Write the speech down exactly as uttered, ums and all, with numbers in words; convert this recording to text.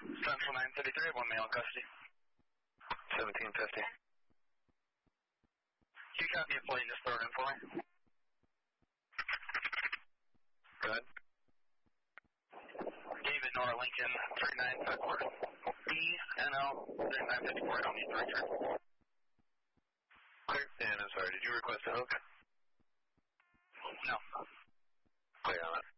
Central nine thirty-three, one male in custody. seventeen fifty. You copy a plate and just throw it in for me? Go ahead. David Nora Lincoln, three nine five four. D N L three nine five four, I don't need to return. Clear. And I'm sorry, did you request a hook? No. Clear on it.